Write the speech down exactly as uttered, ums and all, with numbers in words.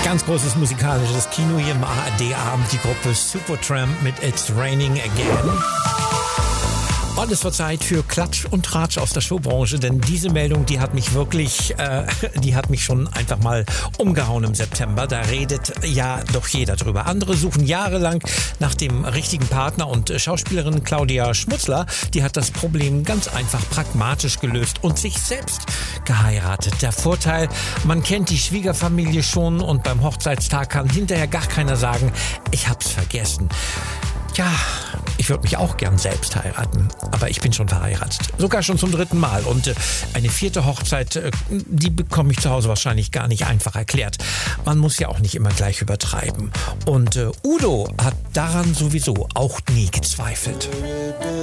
Ganz großes musikalisches Kino hier im A R D-Abend. Die Gruppe Supertramp mit It's Raining Again. Und es wird Zeit für Klatsch und Tratsch aus der Showbranche, denn diese Meldung, die hat mich wirklich, äh, die hat mich schon einfach mal umgehauen im September. Da redet ja doch jeder drüber. Andere suchen jahrelang nach dem richtigen Partner und Schauspielerin Claudia Schmutzler, die hat das Problem ganz einfach pragmatisch gelöst und sich selbst geheiratet. Der Vorteil, man kennt die Schwiegerfamilie schon und beim Hochzeitstag kann hinterher gar keiner sagen, ich hab's vergessen. Ja, ich würde mich auch gern selbst heiraten, aber ich bin schon verheiratet. Sogar schon zum dritten Mal. Und äh, eine vierte Hochzeit, äh, die bekomme ich zu Hause wahrscheinlich gar nicht einfach erklärt. Man muss ja auch nicht immer gleich übertreiben. Und äh, Udo hat daran sowieso auch nie gezweifelt.